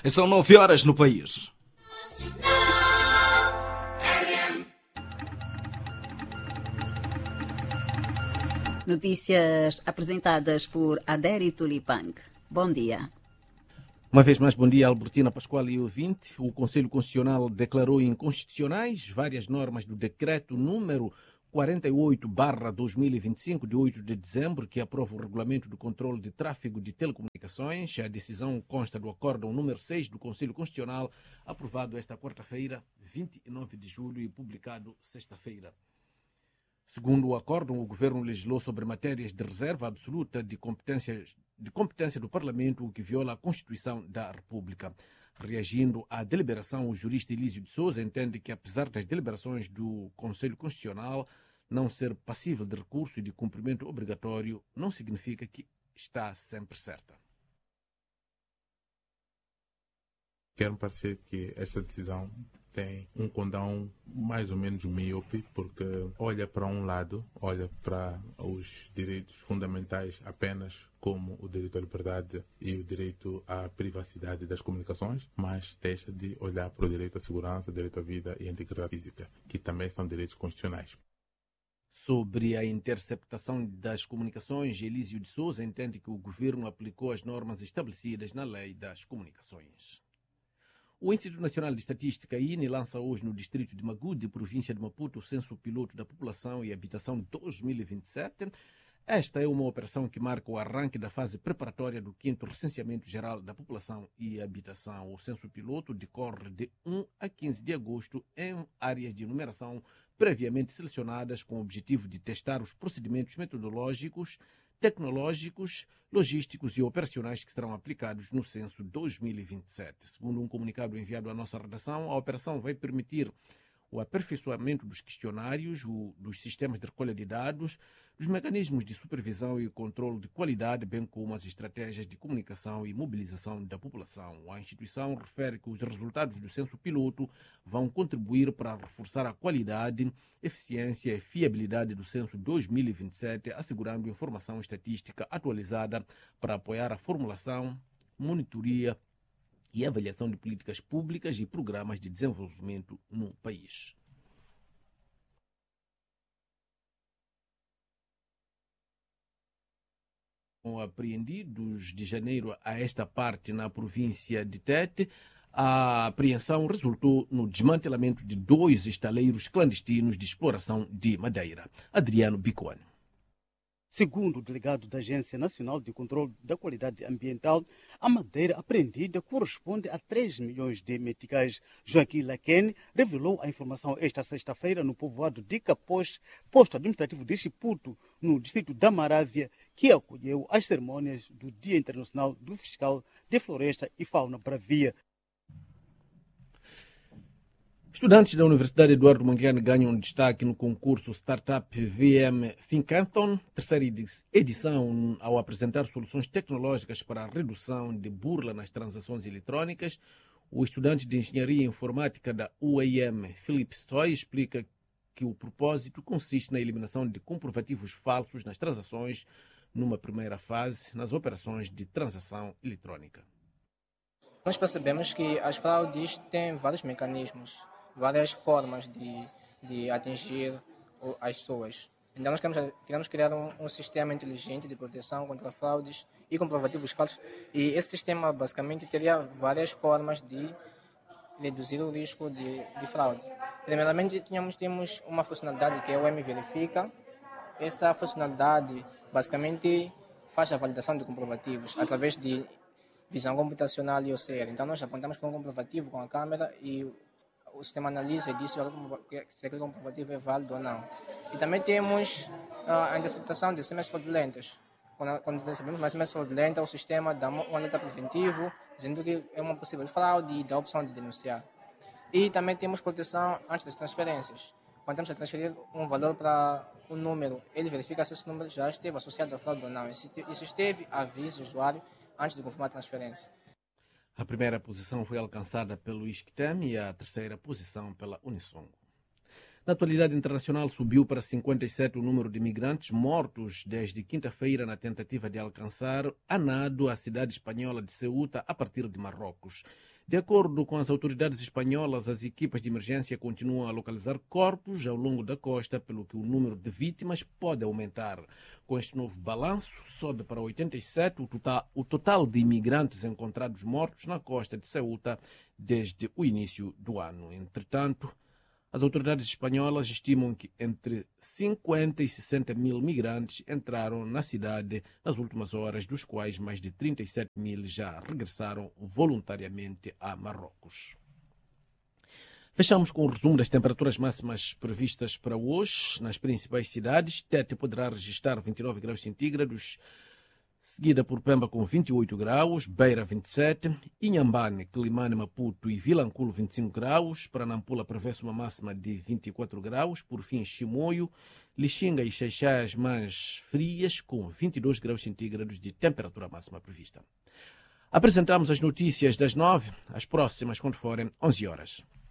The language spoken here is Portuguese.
São 9 horas no país. Notícias apresentadas por Adéri Tulipang. Bom dia. Uma vez mais, bom dia, Albertina Pascoal e ouvinte. O Conselho Constitucional declarou inconstitucionais várias normas do decreto número 48/2025, de 8 de dezembro, que aprova o Regulamento do Controlo de Tráfego de Telecomunicações. A decisão consta do acórdão número 6 do Conselho Constitucional, aprovado esta quarta-feira, 29 de julho, e publicado sexta-feira. Segundo o acórdão, o Governo legislou sobre matérias de reserva absoluta de competência do Parlamento, o que viola a Constituição da República. Reagindo à deliberação, o jurista Elísio de Souza entende que, apesar das deliberações do Conselho Constitucional não ser passível de recurso e de cumprimento obrigatório, não significa que está sempre certa. Quero parecer que esta decisão tem um condão mais ou menos míope, porque olha para um lado, olha para os direitos fundamentais apenas como o direito à liberdade e o direito à privacidade das comunicações, mas deixa de olhar para o direito à segurança, o direito à vida e à integridade física, que também são direitos constitucionais. Sobre a interceptação das comunicações, Elísio de Souza entende que o governo aplicou as normas estabelecidas na Lei das Comunicações. O Instituto Nacional de Estatística, INE, lança hoje no distrito de Magude, província de Maputo, o Censo Piloto da População e Habitação 2027. Esta é uma operação que marca o arranque da fase preparatória do 5º Recenseamento Geral da População e Habitação. O censo piloto decorre de 1 a 15 de agosto em áreas de enumeração previamente selecionadas, com o objetivo de testar os procedimentos metodológicos, tecnológicos, logísticos e operacionais que serão aplicados no censo 2027. Segundo um comunicado enviado à nossa redação, a operação vai permitir o aperfeiçoamento dos questionários, dos sistemas de recolha de dados, dos mecanismos de supervisão e controle de qualidade, bem como as estratégias de comunicação e mobilização da população. A instituição refere que os resultados do censo piloto vão contribuir para reforçar a qualidade, eficiência e fiabilidade do censo 2027, assegurando informação estatística atualizada para apoiar a formulação, monitoria e avaliação de políticas públicas e programas de desenvolvimento no país. Apreendidos de janeiro a esta parte na província de Tete, a apreensão resultou no desmantelamento de 2 estaleiros clandestinos de exploração de madeira. Adriano Bicoane. Segundo o delegado da Agência Nacional de Controlo da Qualidade Ambiental, a madeira apreendida corresponde a 3 milhões de meticais. Joaquim Laquene revelou a informação esta sexta-feira no povoado de Capós, posto administrativo de Chiputo, no distrito da Marávia, que acolheu as cerimônias do Dia Internacional do Fiscal de Floresta e Fauna Bravia. Estudantes da Universidade Eduardo Mondlane ganham destaque no concurso Startup VM Thinkathon, terceira edição, ao apresentar soluções tecnológicas para a redução de burla nas transações eletrônicas. O estudante de Engenharia Informática da UAM, Felipe Stoy, explica que o propósito consiste na eliminação de comprovativos falsos nas transações, numa primeira fase, nas operações de transação eletrônica. Nós percebemos que as fraudes têm vários mecanismos, várias formas de atingir as pessoas. Então nós queremos criar um sistema inteligente de proteção contra fraudes e comprovativos falsos. E esse sistema basicamente teria várias formas de reduzir o risco de fraude. Primeiramente temos uma funcionalidade que é o M-Verifica. Essa funcionalidade basicamente faz a validação de comprovativos através de visão computacional e OCR. Então nós apontamos para um comprovativo com a câmera e o sistema analisa e diz se aquele comprovativo é válido ou não. E também temos a interceptação de SMS fraudulentas. Quando recebemos uma SMS fraudulenta, o sistema dá um alerta preventivo, dizendo que é uma possível fraude e dá a opção de denunciar. E também temos proteção antes das transferências. Quando estamos a transferir um valor para um número, ele verifica se esse número já esteve associado à fraude ou não. E se esteve, avisa o usuário antes de confirmar a transferência. A primeira posição foi alcançada pelo ISCTEM e a terceira posição pela Unisongo. Na atualidade internacional, subiu para 57 o número de migrantes mortos desde quinta-feira na tentativa de alcançar a nado a cidade espanhola de Ceuta a partir de Marrocos. De acordo com as autoridades espanholas, as equipas de emergência continuam a localizar corpos ao longo da costa, pelo que o número de vítimas pode aumentar. Com este novo balanço, sobe para 87 o total de imigrantes encontrados mortos na costa de Ceuta desde o início do ano. Entretanto, as autoridades espanholas estimam que entre 50 e 60 mil migrantes entraram na cidade nas últimas horas, dos quais mais de 37 mil já regressaram voluntariamente a Marrocos. Fechamos com o resumo das temperaturas máximas previstas para hoje nas principais cidades. Tete poderá registrar 29 graus centígrados, seguida por Pemba com 28 graus, Beira 27, Inhambane, Quilimane, Maputo e Vilanculo 25 graus, Paranampula prevê-se uma máxima de 24 graus, por fim Chimoio, Lixinga e Xaixás mais frias com 22 graus centígrados de temperatura máxima prevista. Apresentamos as notícias das 9, as próximas quando forem 11 horas.